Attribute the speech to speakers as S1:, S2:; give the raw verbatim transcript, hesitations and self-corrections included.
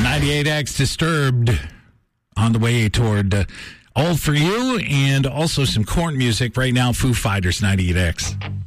S1: ninety-eight X Disturbed on the way toward uh, All For You, and also some Korn music right now. Foo Fighters, ninety-eight X.